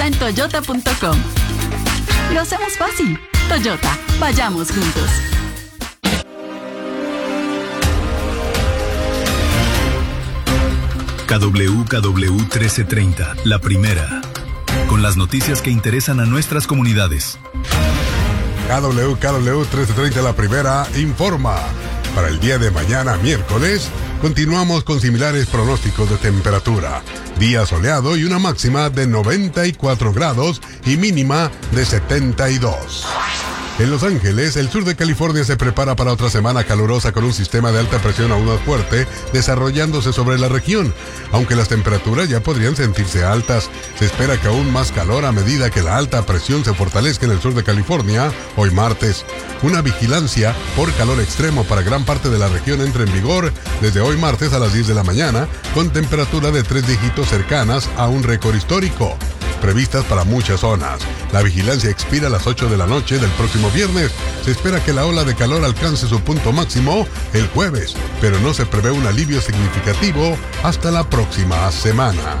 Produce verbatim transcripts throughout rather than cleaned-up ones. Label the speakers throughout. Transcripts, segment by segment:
Speaker 1: está en toyota punto com. Lo hacemos fácil. Toyota, vayamos juntos.
Speaker 2: K W K W trece treinta, la primera. Con las noticias que interesan a nuestras comunidades.
Speaker 3: K W K W trece treinta, la primera, informa. Para el día de mañana, miércoles, continuamos con similares pronósticos de temperatura. Día soleado y una máxima de noventa y cuatro grados y mínima de setenta y dos. En Los Ángeles, el sur de California se prepara para otra semana calurosa con un sistema de alta presión aún más fuerte desarrollándose sobre la región. Aunque las temperaturas ya podrían sentirse altas, se espera que aún más calor a medida que la alta presión se fortalezca en el sur de California hoy martes. Una vigilancia por calor extremo para gran parte de la región entra en vigor desde hoy martes a las diez de la mañana, con temperatura de tres dígitos cercanas a un récord histórico previstas para muchas zonas. La vigilancia expira a las ocho de la noche del próximo viernes. Se espera que la ola de calor alcance su punto máximo el jueves, pero no se prevé un alivio significativo hasta la próxima semana.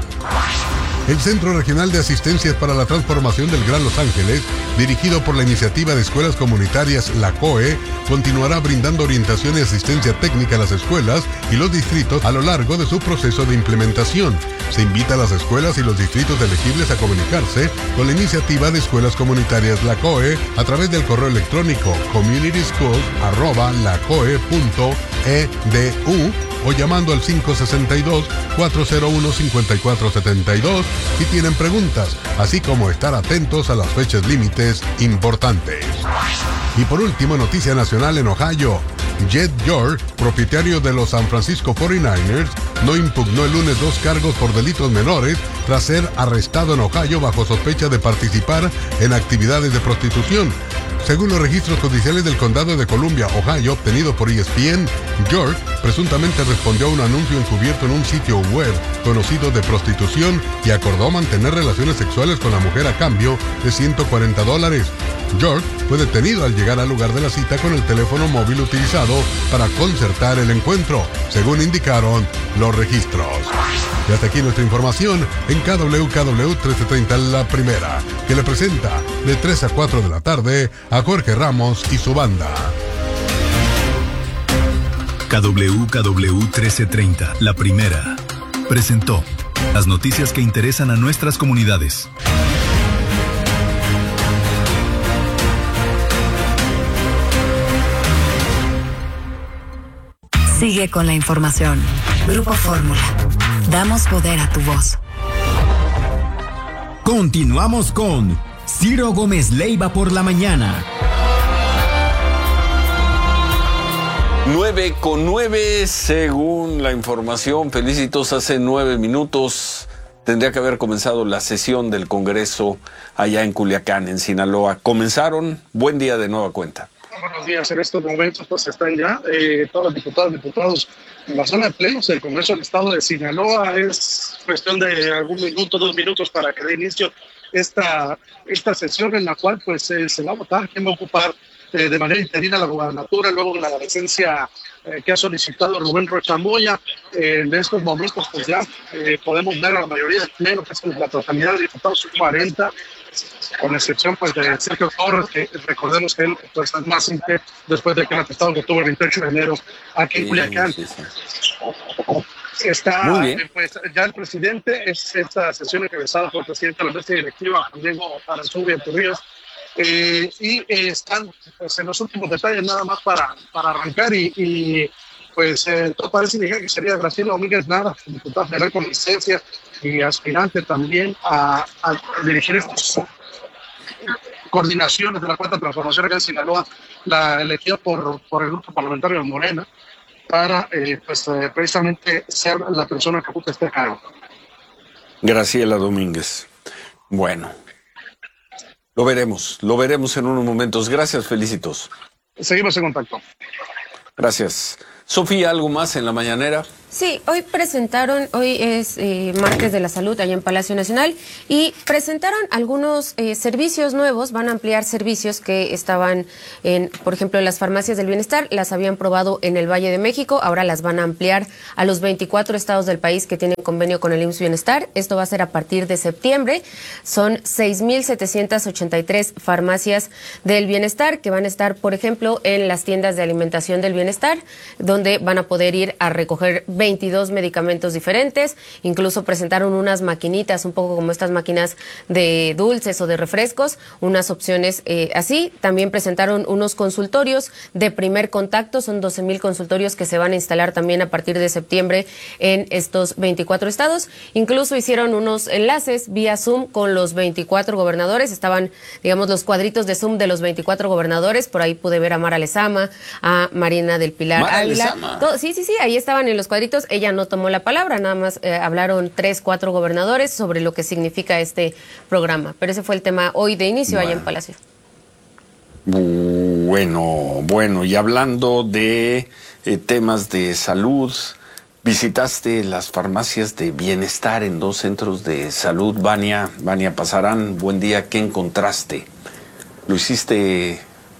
Speaker 3: El Centro Regional de Asistencias para la Transformación del Gran Los Ángeles, dirigido por la Iniciativa de Escuelas Comunitarias, la C O E, continuará brindando orientación y asistencia técnica a las escuelas y los distritos a lo largo de su proceso de implementación. Se invita a las escuelas y los distritos elegibles a comunicarse con la Iniciativa de Escuelas Comunitarias, la C O E, a través del correo electrónico communityschool arroba lacoe punto e d u o llamando al cinco seis dos, cuatro cero uno, cinco cuatro siete dos si tienen preguntas, así como estar atentos a las fechas límites importantes. Y por último, noticia nacional en Ohio. Jed York, propietario de los San Francisco cuarenta y nueve ers, no impugnó el lunes dos cargos por delitos menores tras ser arrestado en Ohio bajo sospecha de participar en actividades de prostitución. Según los registros judiciales del condado de Columbia, Ohio, obtenidos por E S P N, York presuntamente respondió a un anuncio encubierto en un sitio web conocido de prostitución y acordó mantener relaciones sexuales con la mujer a cambio de ciento cuarenta dólares. York fue detenido al llegar al lugar de la cita con el teléfono móvil utilizado para concertar el encuentro, según indicaron los registros. Y hasta aquí nuestra información en K W K W trece treinta, la primera, que le presenta de tres a cuatro de la tarde a Jorge Ramos y su banda.
Speaker 2: K W K W trece treinta, la primera, presentó las noticias que interesan a nuestras comunidades.
Speaker 4: Sigue con la información. Grupo Fórmula. Damos poder a tu voz.
Speaker 5: Continuamos con Ciro Gómez Leiva por la mañana.
Speaker 6: Nueve con nueve, según la información. Felicitos, hace nueve minutos tendría que haber comenzado la sesión del Congreso allá en Culiacán, en Sinaloa. Comenzaron. Buen día de nueva cuenta.
Speaker 7: Buenos días. En estos momentos pues están ya eh, todos los diputados y diputados en la zona de plenos del Congreso del Estado de Sinaloa. Es cuestión de algún minuto, dos minutos para que dé inicio esta, esta sesión en la cual pues eh, se va a votar quién va a ocupar eh, de manera interina la gubernatura, luego la licencia eh, que ha solicitado Rubén Rocha Moya. Eh, en estos momentos pues ya eh, podemos ver a la mayoría del pleno, que es la totalidad de diputados, cuarenta, con excepción pues de Sergio Torres, que recordemos que él pues es más simple después de que el atestado que tuvo el veintiocho de enero aquí en Culiacán. Sí, sí, sí. Está eh, pues ya el presidente, es esta sesión encabezada por el presidente de la mesa directiva, Diego Aranzubia Torres, eh, y eh, están pues, en los últimos detalles nada más para, para arrancar y, y pues eh, todo parece indicar que sería Graciela Domínguez Nara, diputada federal con licencia y aspirante también a, a dirigir estas coordinaciones de la Cuarta Transformación acá en Sinaloa, la elegida por, por el grupo parlamentario de Morena, para eh, pues, eh, precisamente ser la persona que ocupe este cargo.
Speaker 6: Graciela Domínguez. Bueno, lo veremos, lo veremos en unos momentos. Gracias, felicitos.
Speaker 7: Seguimos en contacto.
Speaker 6: Gracias. Sofía, ¿algo más en la mañanera?
Speaker 8: Sí, hoy presentaron, hoy es eh, martes de la salud allá en Palacio Nacional y presentaron algunos eh, servicios nuevos, van a ampliar servicios que estaban en, por ejemplo, las farmacias del bienestar, las habían probado en el Valle de México, ahora las van a ampliar a los veinticuatro estados del país que tienen convenio con el I M S S Bienestar. Esto va a ser a partir de septiembre. Son seis mil setecientas ochenta y tres farmacias del bienestar que van a estar, por ejemplo, en las tiendas de alimentación del bienestar, donde van a poder ir a recoger veintidós medicamentos diferentes, incluso presentaron unas maquinitas, un poco como estas máquinas de dulces o de refrescos, unas opciones eh, así. También presentaron unos consultorios de primer contacto, son doce mil consultorios que se van a instalar también a partir de septiembre en estos veinticuatro estados. Incluso hicieron unos enlaces vía Zoom con los veinticuatro gobernadores, estaban, digamos, los cuadritos de Zoom de los veinticuatro gobernadores, por ahí pude ver a Mara Lezama, a Marina del Pilar
Speaker 6: Mara
Speaker 8: Ávila.
Speaker 6: Lezama.
Speaker 8: Todo, sí, sí, sí, ahí estaban en los cuadritos. Ella no tomó la palabra, nada más eh, hablaron tres, cuatro gobernadores sobre lo que significa este programa. Pero ese fue el tema hoy de inicio bueno. allá en Palacio.
Speaker 6: Bueno, bueno, y hablando de eh, temas de salud, visitaste las farmacias de bienestar en dos centros de salud. Vania, Vania Pasarán, buen día, ¿qué encontraste? Lo hiciste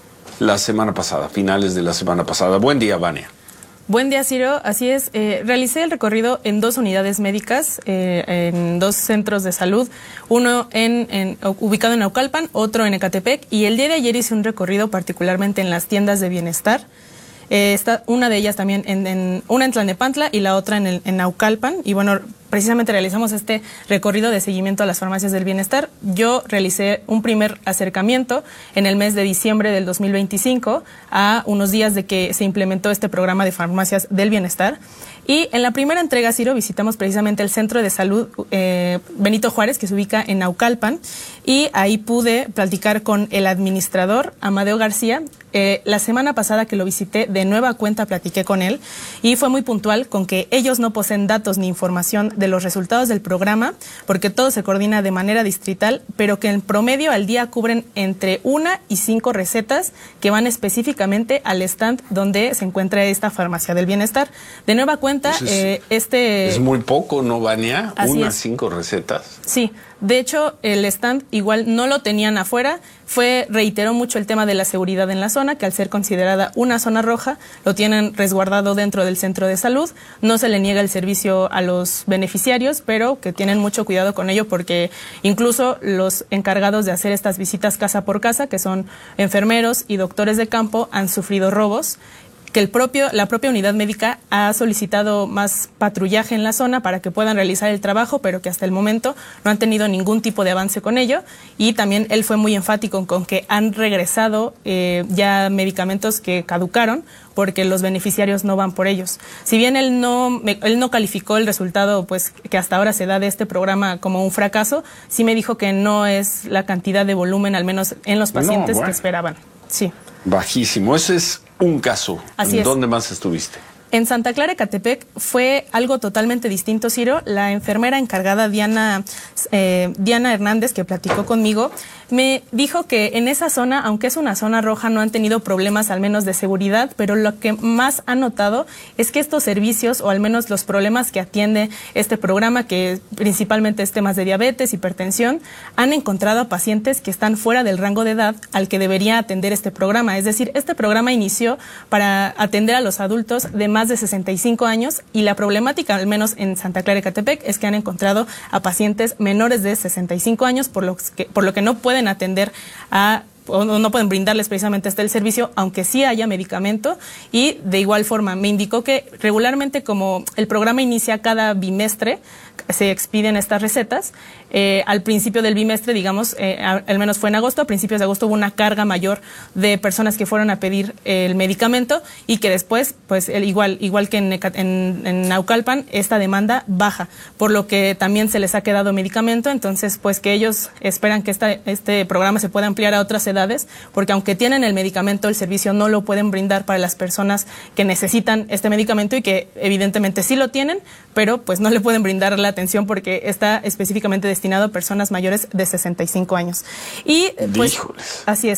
Speaker 6: la semana pasada, finales de la semana pasada. Buen día, Vania.
Speaker 9: Buen día, Ciro. Así es, eh, realicé el recorrido en dos unidades médicas, eh, en dos centros de salud, uno en, en, ubicado en Naucalpan, otro en Ecatepec, y el día de ayer hice un recorrido particularmente en las tiendas de bienestar. Eh, está una de ellas también, en, en, una en Tlalnepantla y la otra en, el, en Naucalpan, y bueno, precisamente realizamos este recorrido de seguimiento a las farmacias del bienestar. Yo realicé un primer acercamiento en el mes de diciembre del dos mil veinticinco, a unos días de que se implementó este programa de farmacias del bienestar. Y en la primera entrega, Ciro, visitamos precisamente el Centro de Salud eh, Benito Juárez, que se ubica en Naucalpan, y ahí pude platicar con el administrador, Amadeo García. Eh, la semana pasada que lo visité, de nueva cuenta platiqué con él, y fue muy puntual con que ellos no poseen datos ni información de los resultados del programa, porque todo se coordina de manera distrital, pero que en promedio al día cubren entre una y cinco recetas que van específicamente al stand donde se encuentra esta farmacia del bienestar. De nueva cuenta, pues es, eh, este...
Speaker 6: Es muy poco, ¿no, Vania?
Speaker 9: Así
Speaker 6: Unas
Speaker 9: es.
Speaker 6: cinco recetas.
Speaker 9: Sí. De hecho, el stand igual no lo tenían afuera, fue, reiteró mucho el tema de la seguridad en la zona, que al ser considerada una zona roja, lo tienen resguardado dentro del centro de salud, no se le niega el servicio a los beneficiarios, pero que tienen mucho cuidado con ello porque incluso los encargados de hacer estas visitas casa por casa, que son enfermeros y doctores de campo, han sufrido robos, que el propio, la propia unidad médica ha solicitado más patrullaje en la zona para que puedan realizar el trabajo, pero que hasta el momento no han tenido ningún tipo de avance con ello. Y también él fue muy enfático con que han regresado eh, ya medicamentos que caducaron porque los beneficiarios no van por ellos. Si bien él no, él no calificó el resultado pues que hasta ahora se da de este programa como un fracaso, sí me dijo que no es la cantidad de volumen, al menos en los pacientes, no, bueno, que esperaban. Sí.
Speaker 6: Bajísimo. Ese es un caso.
Speaker 9: Así es.
Speaker 6: ¿Dónde más estuviste?
Speaker 9: En Santa Clara, Ecatepec, fue algo totalmente distinto, Ciro. La enfermera encargada, Diana, eh, Diana Hernández, que platicó conmigo, me dijo que en esa zona, aunque es una zona roja, no han tenido problemas al menos de seguridad, pero lo que más ha notado es que estos servicios, o al menos los problemas que atiende este programa, que principalmente es temas de diabetes, hipertensión, han encontrado a pacientes que están fuera del rango de edad al que debería atender este programa. Es decir, este programa inició para atender a los adultos de más de sesenta y cinco años, y la problemática, al menos en Santa Clara, Ecatepec, es que han encontrado a pacientes menores de sesenta y cinco años, por lo que, por lo que no pueden atender a o no pueden brindarles precisamente este el servicio, aunque sí haya medicamento. Y de igual forma me indicó que regularmente, como el programa inicia cada bimestre, se expiden estas recetas. Eh, al principio del bimestre, digamos, eh, al menos fue en agosto, a principios de agosto hubo una carga mayor de personas que fueron a pedir el medicamento, y que después, pues el, igual igual que en, en, en Naucalpan, esta demanda baja, por lo que también se les ha quedado medicamento. Entonces, pues que ellos esperan que esta, este programa se pueda ampliar a otras edades, porque aunque tienen el medicamento, el servicio no lo pueden brindar para las personas que necesitan este medicamento y que evidentemente sí lo tienen, pero pues no le pueden brindar la atención porque está específicamente destinado a personas mayores de sesenta y cinco años. Y pues
Speaker 6: Híjoles.
Speaker 9: así es.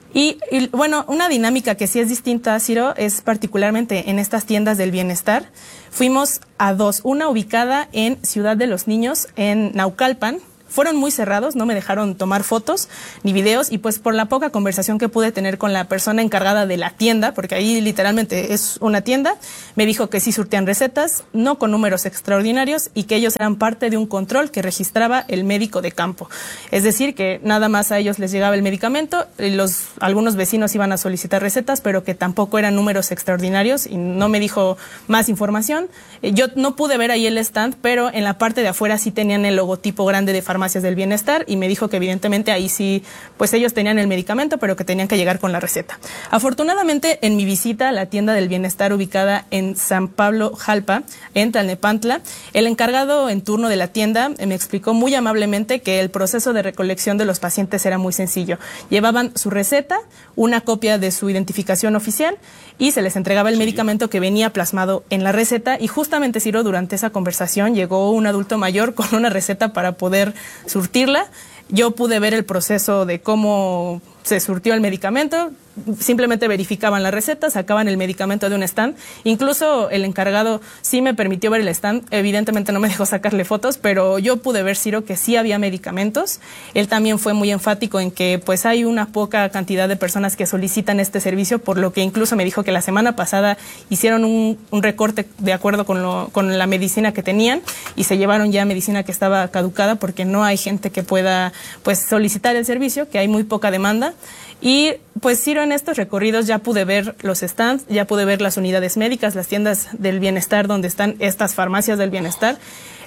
Speaker 9: Y, y bueno, una dinámica que sí es distinta, Ciro, es particularmente en estas tiendas del bienestar. Fuimos a dos, una ubicada en Ciudad de los Niños, en Naucalpan. Fueron muy cerrados, no me dejaron tomar fotos ni videos, y pues por la poca conversación que pude tener con la persona encargada de la tienda, porque ahí literalmente es una tienda, me dijo que sí surtían recetas, no con números extraordinarios, y que ellos eran parte de un control que registraba el médico de campo. Es decir, que nada más a ellos les llegaba el medicamento, y los, algunos vecinos iban a solicitar recetas, pero que tampoco eran números extraordinarios, y no me dijo más información. Yo no pude ver ahí el stand, pero en la parte de afuera sí tenían el logotipo grande de farmacia del bienestar, y me dijo que evidentemente ahí sí, pues ellos tenían el medicamento, pero que tenían que llegar con la receta. Afortunadamente, en mi visita a la tienda del bienestar ubicada en San Pablo Jalpa, en Tlalnepantla, el encargado en turno de la tienda me explicó muy amablemente que el proceso de recolección de los pacientes era muy sencillo. Llevaban su receta, una copia de su identificación oficial, y se les entregaba el sí. medicamento que venía plasmado en la receta, y justamente, Ciro, durante esa conversación llegó un adulto mayor con una receta para poder surtirla. Yo pude ver el proceso de cómo se surtió el medicamento. Simplemente verificaban la receta, sacaban el medicamento de un stand. Incluso el encargado sí me permitió ver el stand. Evidentemente no me dejó sacarle fotos, pero yo pude ver, Ciro, que sí había medicamentos. Él también fue muy enfático en que pues hay una poca cantidad de personas que solicitan este servicio, por lo que incluso me dijo que la semana pasada hicieron un, un recorte de acuerdo con, lo, con la medicina que tenían, y se llevaron ya medicina que estaba caducada porque no hay gente que pueda pues solicitar el servicio, que hay muy poca demanda. Y pues, Ciro, en estos recorridos ya pude ver los stands, ya pude ver las unidades médicas, las tiendas del bienestar donde están estas farmacias del bienestar.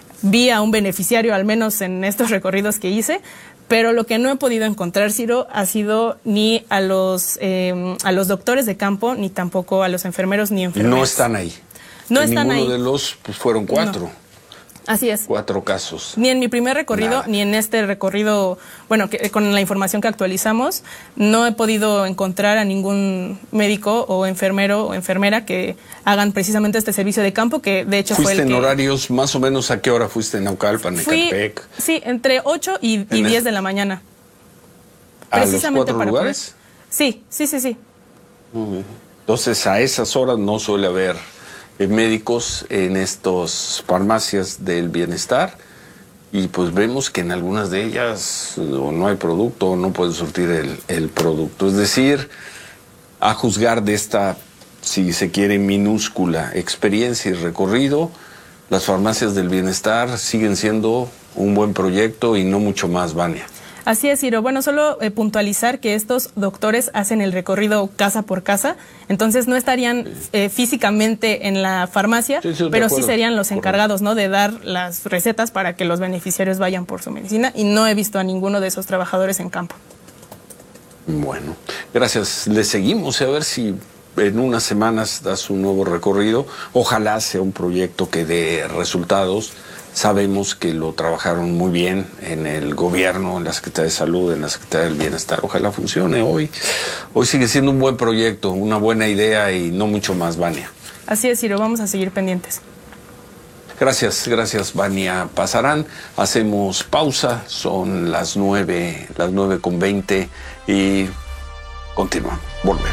Speaker 9: Vi a un beneficiario, al menos en estos recorridos que hice, pero lo que no he podido encontrar, Ciro, ha sido ni a los, eh, a los doctores de campo, ni tampoco a los enfermeros ni enfermeras.
Speaker 6: No están ahí.
Speaker 9: No
Speaker 6: en
Speaker 9: están ahí.
Speaker 6: Ninguno de los, pues fueron cuatro.
Speaker 9: No. Así es.
Speaker 6: Cuatro casos.
Speaker 9: Ni en mi primer recorrido, Nada. ni en este recorrido, bueno, que, con la información que actualizamos, no he podido encontrar a ningún médico o enfermero o enfermera que hagan precisamente este servicio de campo, que de hecho fue el que...
Speaker 6: ¿Fuiste en horarios más o menos a qué hora fuiste en Naucalpan, en
Speaker 9: Fui,
Speaker 6: Ecatepec?
Speaker 9: Sí, entre ocho y, y diez de la mañana.
Speaker 6: ¿A los cuatro
Speaker 9: para
Speaker 6: lugares?
Speaker 9: Poder... Sí, sí, sí, sí.
Speaker 6: Entonces, a esas horas no suele haber médicos en estas farmacias del bienestar, y pues vemos que en algunas de ellas o no hay producto o no pueden surtir el, el producto. Es decir, a juzgar de esta, si se quiere, minúscula experiencia y recorrido, las farmacias del bienestar siguen siendo un buen proyecto y no mucho más, Vania.
Speaker 9: Así es, Ciro. Bueno, solo eh, puntualizar que estos doctores hacen el recorrido casa por casa, entonces no estarían eh, físicamente en la farmacia, sí, sí, pero sí serían los encargados, ¿no?, de dar las recetas para que los beneficiarios vayan por su medicina, y no he visto a ninguno de esos trabajadores en campo.
Speaker 6: Bueno, gracias. Le seguimos a ver si en unas semanas das un nuevo recorrido. Ojalá sea un proyecto que dé resultados. Sabemos que lo trabajaron muy bien en el gobierno, en la Secretaría de Salud, en la Secretaría del Bienestar. Ojalá funcione hoy. Hoy sigue siendo un buen proyecto, una buena idea y no mucho más, Vania.
Speaker 9: Así es, Ciro, vamos a seguir pendientes.
Speaker 6: Gracias, gracias, Vania Pasarán. Hacemos pausa, son las nueve, las nueve con veinte y continuamos, volvemos.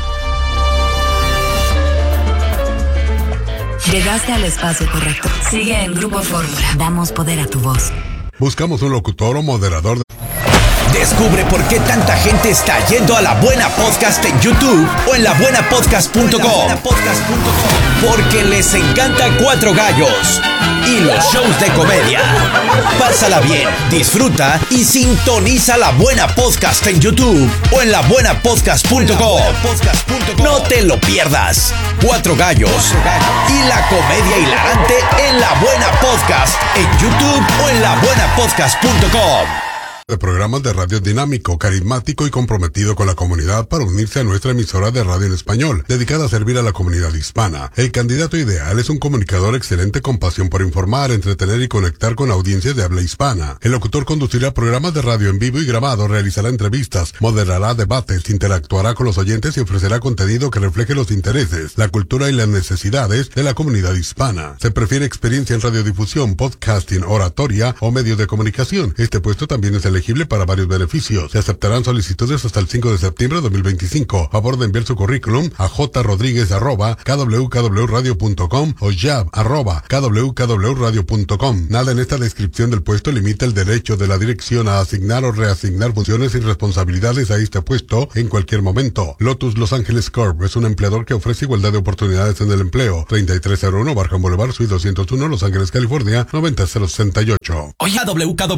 Speaker 4: Llegaste al espacio correcto. Sigue en Grupo Fórmula. Damos poder a tu voz.
Speaker 3: Buscamos un locutor o moderador.
Speaker 10: Descubre por qué tanta gente está yendo a La Buena Podcast en YouTube o en la buena podcast punto com. Porque les encanta Cuatro Gallos y los shows de comedia. Pásala bien, disfruta y sintoniza La Buena Podcast en YouTube o en la buena podcast punto com. No te lo pierdas. Cuatro Gallos y la comedia hilarante en La Buena Podcast en YouTube o en la buena podcast punto com.
Speaker 3: De programas de radio dinámico, carismático y comprometido con la comunidad para unirse a nuestra emisora de radio en español, dedicada a servir a la comunidad hispana. El candidato ideal es un comunicador excelente con pasión por informar, entretener y conectar con audiencias de habla hispana. El locutor conducirá programas de radio en vivo y grabado, realizará entrevistas, moderará debates, interactuará con los oyentes y ofrecerá contenido que refleje los intereses, la cultura y las necesidades de la comunidad hispana. Se prefiere experiencia en radiodifusión, podcasting, oratoria o medios de comunicación. Este puesto también es el elegible para varios beneficios. Se aceptarán solicitudes hasta el cinco de septiembre de dos mil veinticinco. Favor de enviar su currículum a jrodríguez arroba k w k w radio punto com o jab arroba k w k w radio punto com. Nada en esta descripción del puesto limita el derecho de la dirección a asignar o reasignar funciones y responsabilidades a este puesto en cualquier momento. Lotus Los Ángeles Corp es un empleador que ofrece igualdad de oportunidades en el empleo. treinta y tres cero uno Barham Boulevard, Suite doscientos uno, Los Ángeles, California, noventa mil sesenta y ocho.
Speaker 10: Oye, W K W